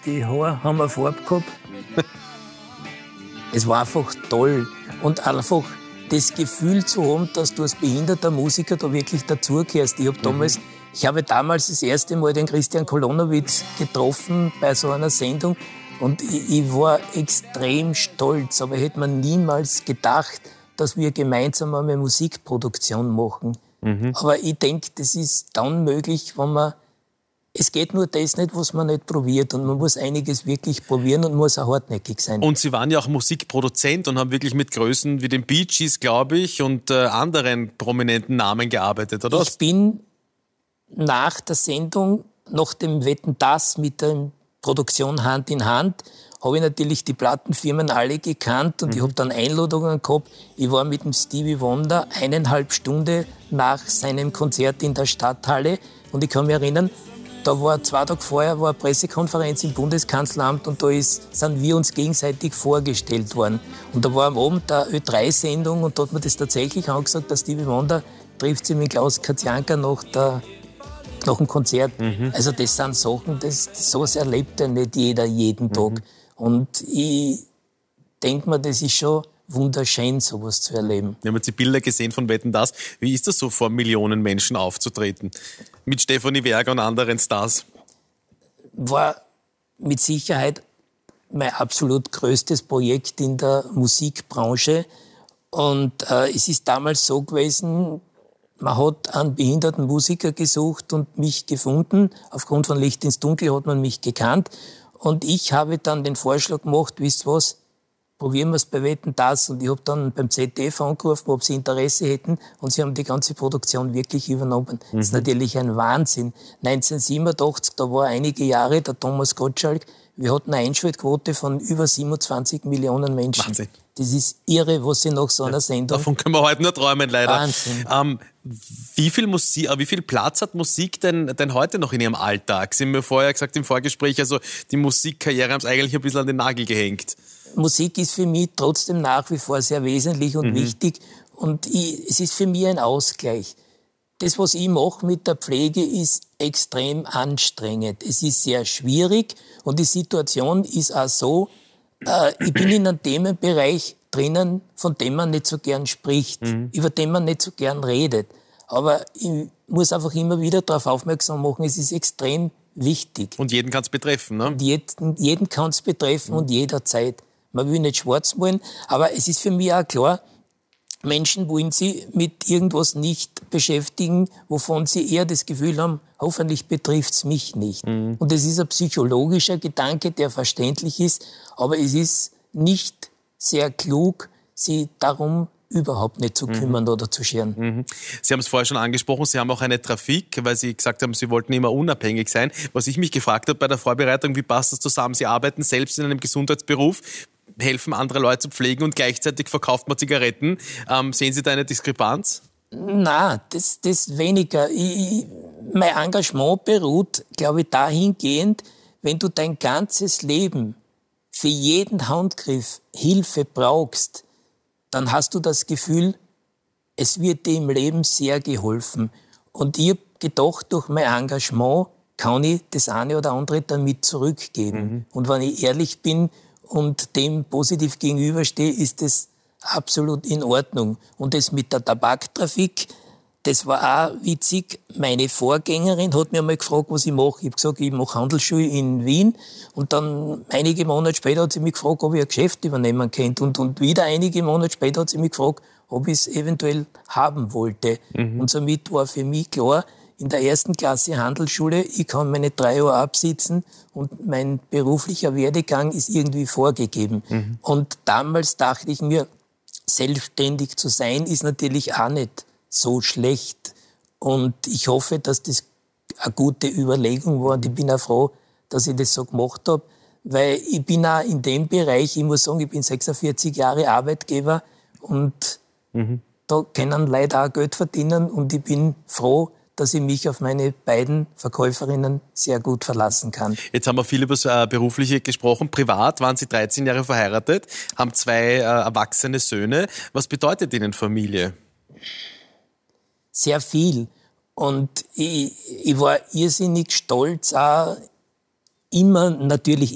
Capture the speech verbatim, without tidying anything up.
die Haare haben eine Farbe gehabt. Es war einfach toll. Und einfach das Gefühl zu haben, dass du als behinderter Musiker da wirklich dazugehörst. Ich habe damals, ich habe damals das erste Mal den Christian Kolonowitz getroffen bei so einer Sendung und ich, ich war extrem stolz, aber ich hätte mir niemals gedacht, dass wir gemeinsam eine Musikproduktion machen. Mhm. Aber ich denke, das ist dann möglich, wenn man, es geht nur das nicht, was man nicht probiert. Und man muss einiges wirklich probieren und muss auch hartnäckig sein. Und Sie waren ja auch Musikproduzent und haben wirklich mit Größen wie den Bee Gees, glaube ich, und äh, anderen prominenten Namen gearbeitet, oder? Ich bin nach der Sendung, nach dem Wetten, dass mit der Produktion Hand in Hand, habe ich natürlich die Plattenfirmen alle gekannt und mhm. ich habe dann Einladungen gehabt. Ich war mit dem Stevie Wonder eineinhalb Stunden nach seinem Konzert in der Stadthalle und ich kann mich erinnern, da war zwei Tage vorher war eine Pressekonferenz im Bundeskanzleramt und da ist, sind wir uns gegenseitig vorgestellt worden. Und da war am Abend eine Ö drei Sendung und da hat man das tatsächlich angesagt, dass Stevie Wonder trifft sich mit Klaus Katjanka nach, der, nach dem Konzert. Mhm. Also das sind Sachen, das, sowas erlebt ja nicht jeder jeden Tag. Mhm. Und ich denke mir, das ist schon wunderschön, sowas zu erleben. Wir haben jetzt die Bilder gesehen von Wetten, dass. Wie ist das so, vor Millionen Menschen aufzutreten? Mit Stefanie Werger und anderen Stars? War mit Sicherheit mein absolut größtes Projekt in der Musikbranche. Und äh, es ist damals so gewesen, man hat einen behinderten Musiker gesucht und mich gefunden. Aufgrund von Licht ins Dunkel hat man mich gekannt. Und ich habe dann den Vorschlag gemacht, wisst ihr was, probieren wir es bei Wetten, dass. Und ich habe dann beim Z D F angerufen, ob sie Interesse hätten. Und sie haben die ganze Produktion wirklich übernommen. Mhm. Das ist natürlich ein Wahnsinn. neunzehnhundertsiebenundachtzig, da war einige Jahre der Thomas Gottschalk. Wir hatten eine Einschaltquote von über siebenundzwanzig Millionen Menschen. Wahnsinn. Das ist irre, was sie nach so einer Sendung... Davon können wir heute nur träumen, leider. Wahnsinn. Ähm, wie viel Musik, wie viel Platz hat Musik denn, denn heute noch in Ihrem Alltag? Sie haben mir vorher gesagt im Vorgespräch, also die Musikkarriere haben es eigentlich ein bisschen an den Nagel gehängt. Musik ist für mich trotzdem nach wie vor sehr wesentlich und mhm. wichtig. Und ich, es ist für mich ein Ausgleich. Das, was ich mache mit der Pflege, ist extrem anstrengend. Es ist sehr schwierig und die Situation ist auch so, äh, ich bin in einem Themenbereich drinnen, von dem man nicht so gern spricht, mhm. über den man nicht so gern redet. Aber ich muss einfach immer wieder darauf aufmerksam machen, es ist extrem wichtig. Und jeden kann es betreffen, ne? Und jeden, jeden kann es betreffen mhm. und jederzeit. Man will nicht schwarz malen, aber es ist für mich auch klar, Menschen wollen sich mit irgendwas nicht beschäftigen, wovon sie eher das Gefühl haben, hoffentlich betrifft's mich nicht. Mhm. Und das ist ein psychologischer Gedanke, der verständlich ist, aber es ist nicht sehr klug, sich darum überhaupt nicht zu kümmern mhm. oder zu scheren. Mhm. Sie haben es vorher schon angesprochen, Sie haben auch eine Trafik, weil Sie gesagt haben, Sie wollten immer unabhängig sein. Was ich mich gefragt habe bei der Vorbereitung, wie passt das zusammen? Sie arbeiten selbst in einem Gesundheitsberuf, helfen andere Leute zu pflegen und gleichzeitig verkauft man Zigaretten. Ähm, sehen Sie da eine Diskrepanz? Nein, das, das weniger. Ich, mein Engagement beruht, glaube ich, dahingehend, wenn du dein ganzes Leben für jeden Handgriff Hilfe brauchst, dann hast du das Gefühl, es wird dir im Leben sehr geholfen. Und ich habe gedacht, durch mein Engagement kann ich das eine oder andere damit zurückgeben. Mhm. Und wenn ich ehrlich bin und dem positiv gegenüberstehe, ist das absolut in Ordnung. Und das mit der Tabaktrafik, das war auch witzig. Meine Vorgängerin hat mir mal gefragt, was ich mache. Ich habe gesagt, ich mache Handelsschule in Wien. Und dann einige Monate später hat sie mich gefragt, ob ich ein Geschäft übernehmen könnte. Und, und wieder einige Monate später hat sie mich gefragt, ob ich es eventuell haben wollte. Mhm. Und somit war für mich klar, in der ersten Klasse Handelsschule, ich kann meine drei Jahre absitzen und mein beruflicher Werdegang ist irgendwie vorgegeben. Mhm. Und damals dachte ich mir, selbstständig zu sein ist natürlich auch nicht so schlecht. Und ich hoffe, dass das eine gute Überlegung war. Und ich bin auch froh, dass ich das so gemacht habe. Weil ich bin auch in dem Bereich, ich muss sagen, ich bin sechsundvierzig Jahre Arbeitgeber und mhm. da können Leute auch Geld verdienen. Und ich bin froh, dass ich mich auf meine beiden Verkäuferinnen sehr gut verlassen kann. Jetzt haben wir viel über das äh, Berufliche gesprochen. Privat waren Sie dreizehn Jahre verheiratet, haben zwei äh, erwachsene Söhne. Was bedeutet Ihnen Familie? Sehr viel. Und ich, ich war irrsinnig stolz, auch immer natürlich